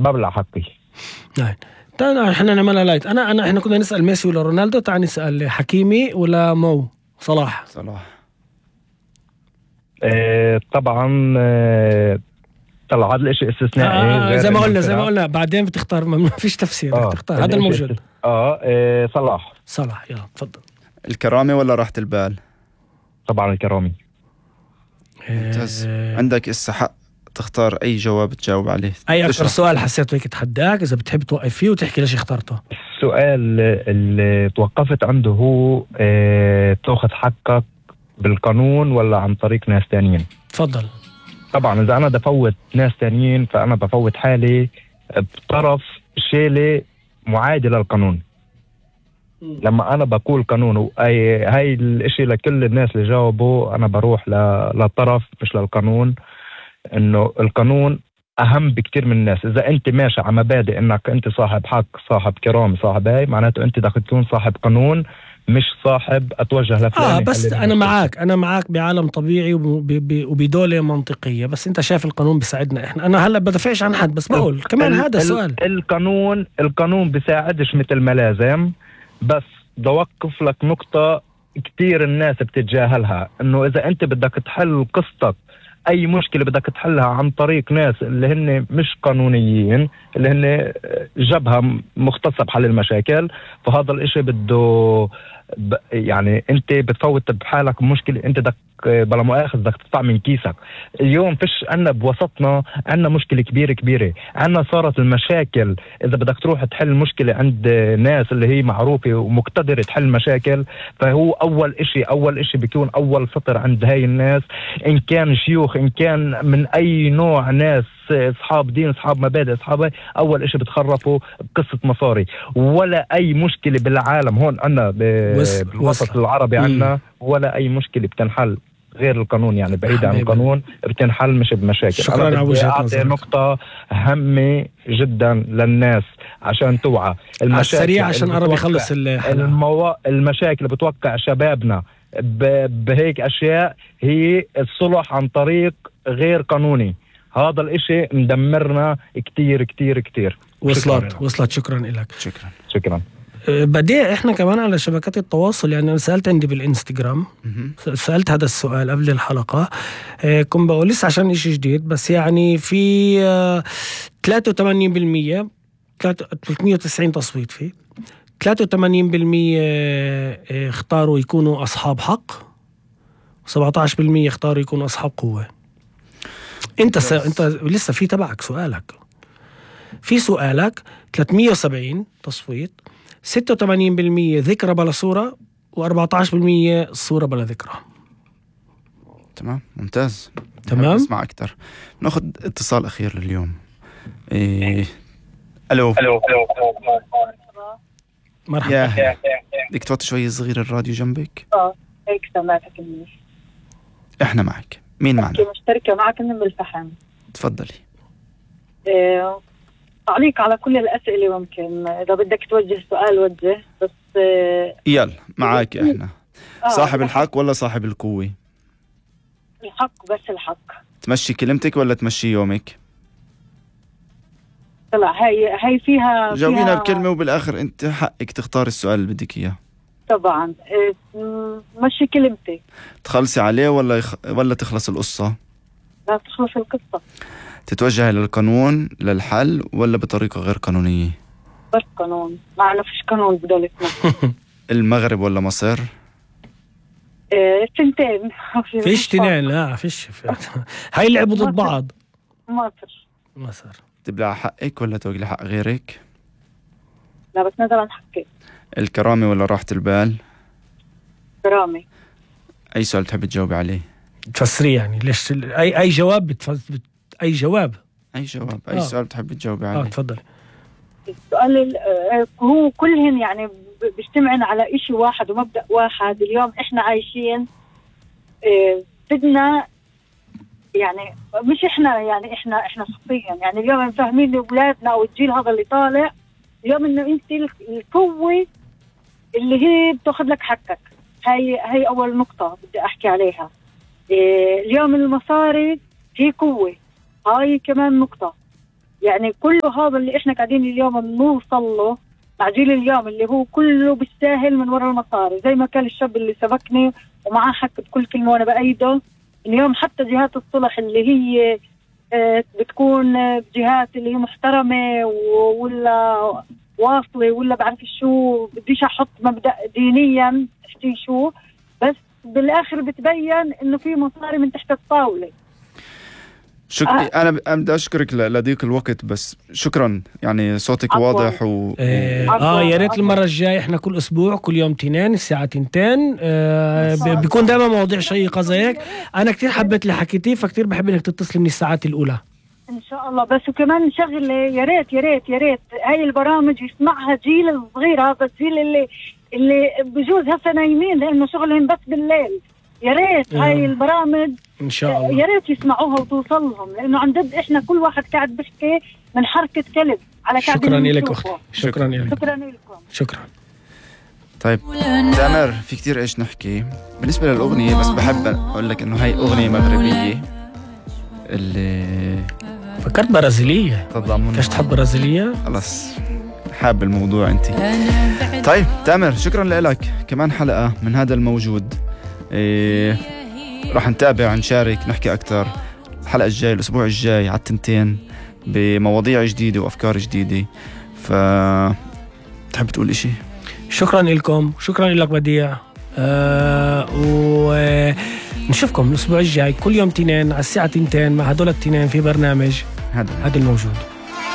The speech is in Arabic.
ببلع حقي. نعم. احنا نعملها لايت. احنا كنا نسأل ميسي ولا رونالدو، تعال نسأل حكيمي ولا مو صلاح. طبعا طلع هذا الاشي استثنائي. زي ما قلنا بعدين بتختار، ما فيش تفسير، تختار هذا الموجود. صلاح. يلا تفضل. الكرامة ولا راحة البال؟ طبعا الكرامة. ممتاز. عندك حق تختار أي جواب تجاوب عليه. أي أكثر سؤال حسيت هيك تحداك إذا بتحب توقف فيه وتحكي ليش اخترته؟ السؤال اللي توقفت عنده هو تأخذ حقك بالقانون ولا عن طريق ناس تانيين؟ تفضل. طبعا إذا أنا بفوت ناس تانيين فأنا بفوت حالي بطرف شيلة معادي للقانون. لما أنا بقول قانون هاي الاشي لكل الناس اللي جاوبوا، أنا بروح للطرف مش للقانون. إنه القانون أهم بكتير من الناس. إذا أنت ماشي على مبادئ إنك أنت صاحب حق، صاحب كرام، صاحب هاي، معناته أنت بدك تكون صاحب قانون، مش صاحب أتوجه لفلان. بس أنا معك بعالم طبيعي وبدولة منطقية، بس أنت شايف القانون بيساعدنا إحنا. أنا هلا بدافعش عن حد، بس بقول كمان هذا السؤال. القانون بيساعدش مثل ما لازم، بس دوقف لك نقطة كتير الناس بتتجاهلها. إنه إذا أنت بدك تحل قصتك، أي مشكلة بدك تحلها عن طريق ناس اللي هن مش قانونيين، اللي هن جبهة مختصة بحل المشاكل، فهذا الاشي بده يعني انت بتفوت بحالك مشكلة. انت بدك بلا مؤاخذ بدك تدفع من كيسك. اليوم فيش عنا بوسطنا عنا مشكلة كبيرة. عنا صارت المشاكل إذا بدك تروح تحل مشكلة عند ناس اللي هي معروفة ومقتدرة تحل مشاكل، فهو أول إشي بيكون أول سطر عند هاي الناس، إن كان شيوخ، إن كان من أي نوع ناس، أصحاب دين، أصحاب مبادئ، أصحاب أول إشي بتخرفوا بقصة مصاري. ولا أي مشكلة بالعالم هون عنا بالوسط العربي عنا ولا أي مشكلة بتنحل غير القانون، يعني بعيد عن القانون بتنحل مش بمشاكل. شكرا على وجهة نظرك. نقطة هامة جدا للناس عشان توعى. السريع عشان قرب يخلص المشاكل بتوقع شبابنا بهيك أشياء هي الصلح عن طريق غير قانوني. هذا الاشي مدمرنا كتير كتير كتير. وصلت. شكرا لك. شكرا. بدي احنا كمان على شبكات التواصل، يعني انا سألت عندي بالانستغرام، سألت هذا السؤال قبل الحلقة، كنت بقول لسه عشان اشي جديد، بس يعني في 83% 390 تصويت فيه 83% اختاروا يكونوا أصحاب حق، 17% اختاروا يكونوا أصحاب قوة. انت لسه في تبعك سؤالك، في سؤالك 370 تصويت، 86% ذكرى بلا صورة، و14% صورة بلا ذكرى. تمام، ممتاز. تمام، نسمع أكتر. ناخذ اتصال أخير لليوم. ألو. مرحبا. بدك توطي شوي صغير الراديو جنبك؟ هيك سمعتك منيح. احنا معك. مين معنا؟ مشتركة معك من الفحم. تفضلي. تعليق على كل الأسئلة ممكن، إذا بدك توجه سؤال وجه، بس يلا معاك احنا. صاحب الحق ولا صاحب القوة؟ الحق، بس الحق. تمشي كلمتك ولا تمشي يومك؟ طلع هاي فيها جاوبينا بكلمة وبالآخر انت حقك تختار السؤال اللي بدك اياه. طبعا مشي كلمتي. تخلصي عليه ولا تخلص القصة؟ لا، تخلص القصة. تتوجهي للقانون للحل ولا بطريقة غير قانونية؟ بس قانون، معنا فيش قانون بدولتنا. المغرب ولا مصر؟ الثنتين. فيش تنين، لا فيش. هاي لعبوا ضد بعض. مصر. تبلع حقك ولا توقلي حق غيرك؟ لا، بتنازل عن حقي. الكرامة ولا راحة البال؟ كرامة. أي سؤال تحب تجاوبي عليه؟ تفسري يعني ليش أي جواب أي جواب أي سؤال تحب تجاوبي عليه؟ تفضل. السؤال هو كلهن يعني بيجتمعن على إشي واحد ومبدأ واحد. اليوم إحنا عايشين، بدنا يعني مش إحنا، يعني إحنا شخصيا، يعني اليوم فاهمين لأولادنا أو الجيل هذا اللي طالع اليوم إنه أنت القوة اللي هي بتاخذ لك حقك. هاي أول نقطة بدي أحكي عليها. اليوم المصاري هي قوة، هاي كمان نقطة. يعني كل هذا اللي احنا قاعدين اليوم نوصل له مع جيل اليوم اللي هو كله بالساهل من وراء المصاري، زي ما كان الشاب اللي سبقني ومعاه حق بكل كلمة وأنا بأيده. اليوم حتى جهات الصلح اللي هي بتكون جهات اللي هي محترمة ولا واصلة ولا بعرف شو، بديش أحط مبدأ دينيا تحكي شو، بس بالآخر بتبين إنه في مصاري من تحت الطاولة. أنا بدي أشكرك لضيق الوقت، بس شكرا، يعني صوتك واضح يا ريت المرة الجاية إحنا كل أسبوع كل يوم تنين الساعة 2 بيكون دائما مواضيع شيقة زي هيك. أنا كتير حبيت اللي حكيتيه، فكتير بحب إنك تتصلي من الساعات الأولى إن شاء الله. بس وكمان نشغل يا ريت يا ريت يا ريت هاي البرامج يسمعها جيل الصغير، هذا الجيل اللي بجوز هسه نايمين لأنه شغلهم بس بالليل. يا ريت هاي البرامج إن شاء الله يا ريت يسمعوها وتوصلهم، لأنه عن جد إحنا كل واحد قاعد بيحكي من حركة كلب على كعب. شكرا لك أختي، شكرا لك. شكرا لكم. شكرا. طيب تامر، في كتير إيش نحكي بالنسبة للأغنية، بس بحب أقول لك إنه هاي أغنية مغربية اللي فكرت برازيلية. تضامن كاش تحب برازيلية؟ خلاص حاب الموضوع أنت. طيب تامر، شكرا لك. كمان حلقة من هذا الموجود راح نتابع، نشارك، نحكي أكتر الحلقة الجاي، الأسبوع الجاي على 2 بمواضيع جديدة وأفكار جديدة. تحب تقول إشي؟ شكرا لكم، شكرا لك بديع، ونشوفكم الأسبوع الجاي كل يوم 2 على الساعة 2 مع هدول 2 في برنامج هذا الموجود.